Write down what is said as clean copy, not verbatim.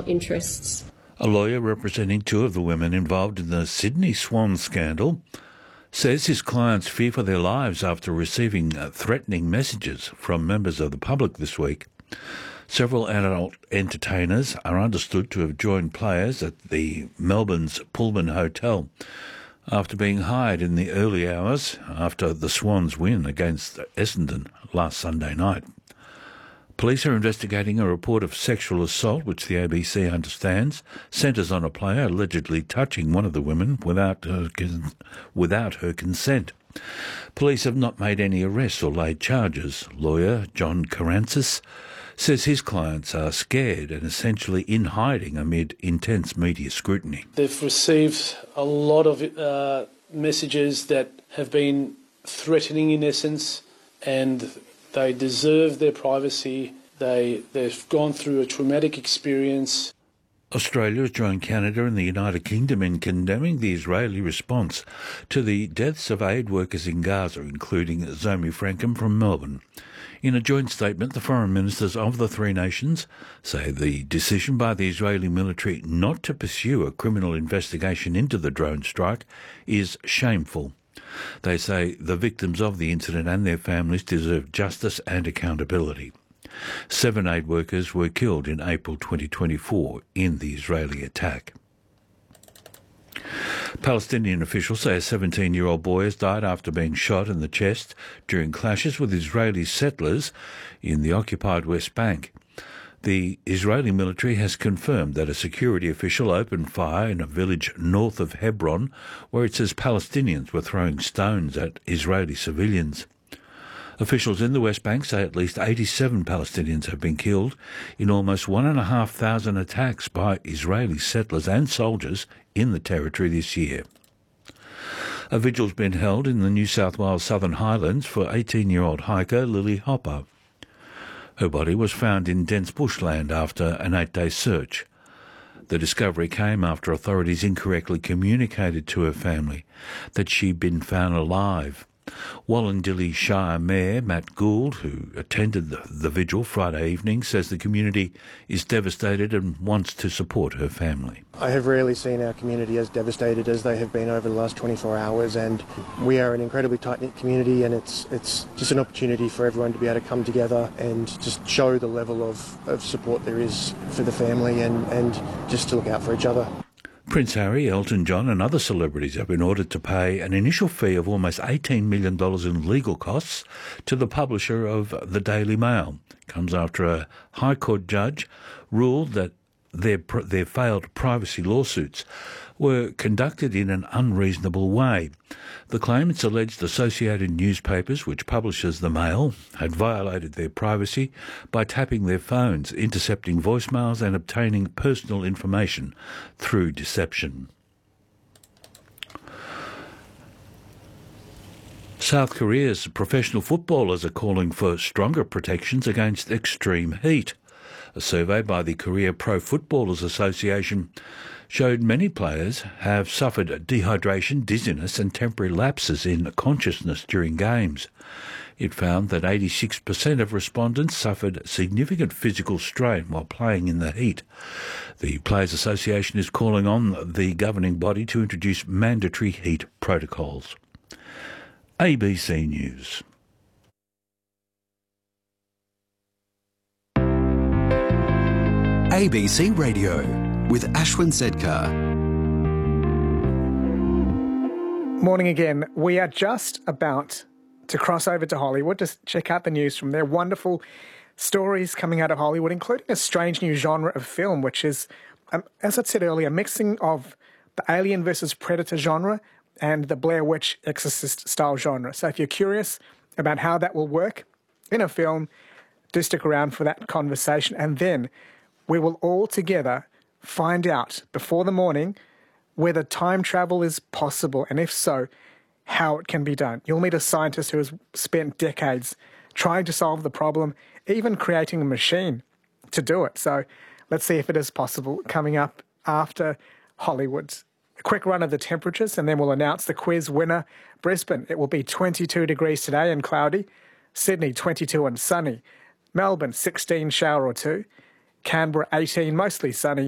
commercial interests. A lawyer representing two of the women involved in the Sydney Swan scandal says his clients fear for their lives after receiving threatening messages from members of the public this week. Several adult entertainers are understood to have joined players at the Melbourne's Pullman Hotel after being hired in the early hours after the Swans' win against Essendon last Sunday night. Police are investigating a report of sexual assault, which the ABC understands centres on a player allegedly touching one of the women without her consent. Police have not made any arrests or laid charges. Lawyer John Karantzis says his clients are scared and essentially in hiding amid intense media scrutiny. They've received a lot of messages that have been threatening in essence, and they deserve their privacy. They've gone through a traumatic experience. Australia has joined Canada and the United Kingdom in condemning the Israeli response to the deaths of aid workers in Gaza, including Zomi Frankham from Melbourne. In a joint statement, the foreign ministers of the three nations say the decision by the Israeli military not to pursue a criminal investigation into the drone strike is shameful. They say the victims of the incident and their families deserve justice and accountability. 7 aid workers were killed in April 2024 in the Israeli attack. Palestinian officials say a 17-year-old boy has died after being shot in the chest during clashes with Israeli settlers in the occupied West Bank. The Israeli military has confirmed that a security official opened fire in a village north of Hebron, where it says Palestinians were throwing stones at Israeli civilians. Officials in the West Bank say at least 87 Palestinians have been killed in almost 1,500 attacks by Israeli settlers and soldiers in the territory this year. A vigil's been held in the New South Wales Southern Highlands for 18-year-old hiker Lily Hopper. Her body was found in dense bushland after an 8-day search. The discovery came after authorities incorrectly communicated to her family that she'd been found alive. Wallandilly Shire Mayor Matt Gould, who attended the vigil Friday evening, says the community is devastated and wants to support her family. I have rarely seen our community as devastated as they have been over the last 24 hours, and we are an incredibly tight-knit community, and it's just an opportunity for everyone to be able to come together and just show the level of support there is for the family and just to look out for each other. Prince Harry, Elton John and other celebrities have been ordered to pay an initial fee of almost $18 million in legal costs to the publisher of the Daily Mail. It comes after a High Court judge ruled that their failed privacy lawsuits were conducted in an unreasonable way. The claimants alleged Associated Newspapers, which publishes the Mail, had violated their privacy by tapping their phones, intercepting voicemails and obtaining personal information through deception. South Korea's professional footballers are calling for stronger protections against extreme heat. A survey by the Korea Pro Footballers Association showed many players have suffered dehydration, dizziness and temporary lapses in consciousness during games. It found that 86% of respondents suffered significant physical strain while playing in the heat. The Players Association is calling on the governing body to introduce mandatory heat protocols. ABC News. ABC Radio with Ashwin Sedkar. Morning again. We are just about to cross over to Hollywood to check out the news from there. Wonderful stories coming out of Hollywood, including a strange new genre of film, which is, as I said earlier, a mixing of the Alien versus Predator genre and the Blair Witch Exorcist style genre. So if you're curious about how that will work in a film, do stick around for that conversation. And then we will all together find out before the morning whether time travel is possible, and if so, how it can be done. You'll meet a scientist who has spent decades trying to solve the problem, even creating a machine to do it. So let's see if it is possible, coming up after Hollywood. A quick run of the temperatures, and then we'll announce the quiz winner. Brisbane, it will be 22 degrees today and cloudy. Sydney, 22 and sunny. Melbourne, 16, shower or two. Canberra, 18, mostly sunny.